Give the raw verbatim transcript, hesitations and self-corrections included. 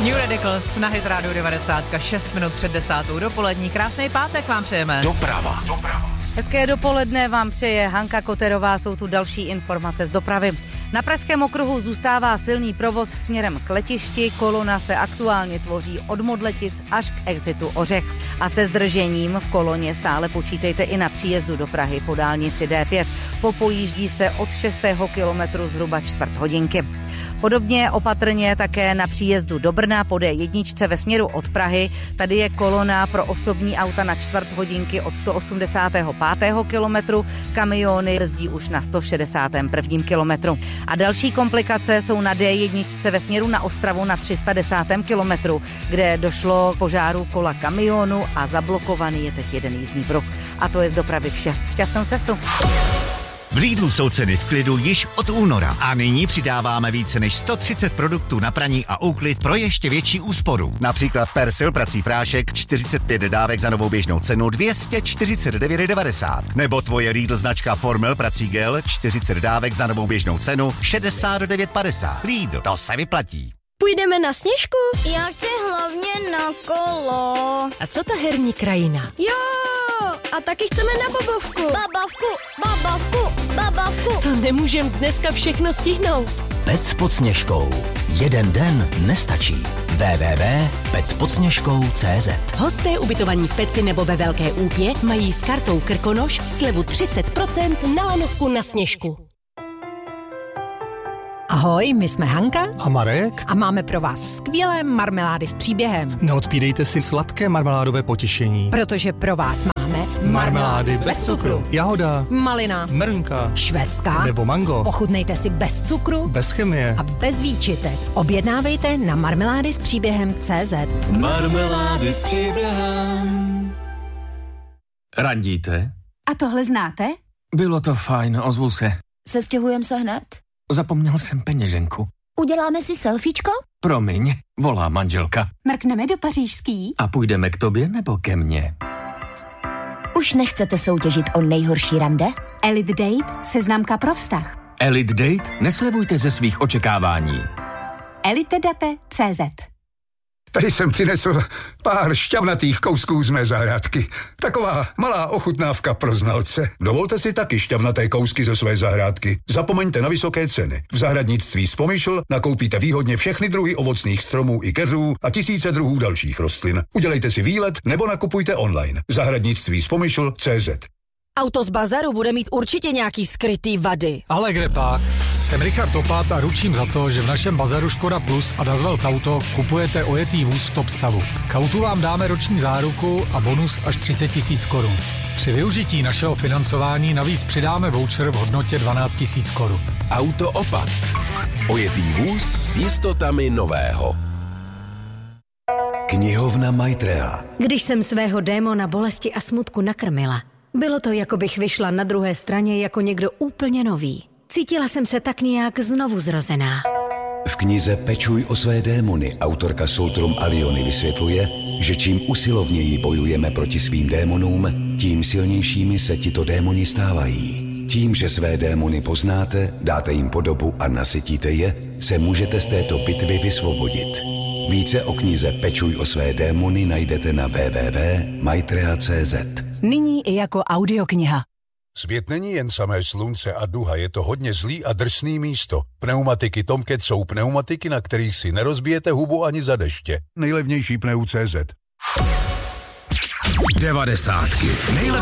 New Radicals na Hit Radio devadesát, šest minut před desátou dopolední. Krásný pátek vám přejeme. Doprava. Doprava. Hezké dopoledne vám přeje Hanka Koterová, jsou tu další informace z dopravy. Na pražském okruhu zůstává silný provoz směrem k letišti, kolona se aktuálně tvoří od Modletic až k exitu Ořech. A se zdržením v koloně stále počítejte i na příjezdu do Prahy po dálnici D pět. Popojíždí se od šestého kilometru zhruba čtvrt hodinky. Podobně opatrně také na příjezdu do Brna po D jedna ve směru od Prahy. Tady je kolona pro osobní auta na čtvrt hodinky od sto osmdesátého pátého kilometru, kamiony brzdí už na sto šedesátém prvním kilometru. A další komplikace jsou na D jedna ve směru na Ostravu na tři sta desátém kilometru, kde došlo k požáru kola kamionu a zablokovaný je teď jeden jízdní pruh. A to je z dopravy vše. Šťastnou cestu. V Lidlu jsou ceny v klidu již od února a nyní přidáváme více než sto třicet produktů na praní a úklid pro ještě větší úsporu. Například Persil prací prášek čtyřicet pět dávek za novou běžnou cenu dvě stě čtyřicet devět devadesát. Nebo tvoje Lidl značka Formel prací gel čtyřicet dávek za novou běžnou cenu šedesát devět padesát. Lidl, to se vyplatí. Půjdeme na Sněžku? Já chci hlavně na kolo. A co ta herní krajina? Jo, a taky chceme na bobovku. Babavku, babavku, babavku. To nemůžem dneska všechno stihnout. Pec pod Sněžkou. Jeden den nestačí. w w w tečka pec pod sněžkou tečka cé zet. Hosté ubytovaní v Peci nebo ve Velké Úpě mají s kartou Krkonoš slevu třicet procent na lanovku na Sněžku. Ahoj, my jsme Hanka a Marek a máme pro vás skvělé marmelády s příběhem. Neodpírejte si sladké marmeládové potěšení. Protože pro vás máme marmelády bez cukru. Jahoda, malina, mrnka, švestka nebo mango. Ochutnejte si bez cukru, bez chemie a bez výčitek. Objednávejte na marmelády s příběhem tečka cé zet. Marmelády s příběhem. Randíte? A tohle znáte? Bylo to fajn, ozvu se. Sestěhujeme se hned? Zapomněl jsem peněženku. Uděláme si selfiečko? Promiň, volá manželka. Mrkneme do pařížský? A půjdeme k tobě nebo ke mně? Už nechcete soutěžit o nejhorší rande? Elite Date, seznamka pro vztah. Elite Date? Neslevujte ze svých očekávání. elitedate tečka cé zet. Tady jsem přinesl pár šťavnatých kousků z mé zahrádky. Taková malá ochutnávka pro znalce. Dovolte si taky šťavnaté kousky ze své zahrádky. Zapomeňte na vysoké ceny. V zahradnictví Spomyšl nakoupíte výhodně všechny druhy ovocných stromů i keřů a tisíce druhů dalších rostlin. Udělejte si výlet nebo nakupujte online. Zahradnictví Spomyšl tečka cé zet. Auto z bazaru bude mít určitě nějaký skrytý vady. Ale kde pak? Jsem Richard Opat a ručím za to, že v našem bazaru Škoda Plus a Dazwelt Auto kupujete ojetý vůz v top stavu. K autu vám dáme roční záruku a bonus až třicet tisíc korun. Při využití našeho financování navíc přidáme voucher v hodnotě dvanáct tisíc korun. Auto Opat. Ojetý vůz s jistotami nového. Knihovna Maitrea. Když jsem svého démona bolesti a smutku nakrmila, bylo to, jako bych vyšla na druhé straně jako někdo úplně nový. Cítila jsem se tak nějak znovu zrozená. V knize Pečuj o své démony autorka Soltrum Aliony vysvětluje, že čím usilovněji bojujeme proti svým démonům, tím silnějšími se tito démoni stávají. Tím, že své démony poznáte, dáte jim podobu a nasytíte je, se můžete z této bitvy vysvobodit. Více o knize Pečuj o své démony najdete na w w w tečka maitrea tečka cé zet. Nyní i jako audiokniha. Svět není jen samé slunce a duha, je to hodně zlý a drsný místo. Pneumatiky Tomcat jsou pneumatiky, na kterých si nerozbijete hubu ani za deště. Nejlevnější pneu tečka cé zet. Devadesátky. Nejlepší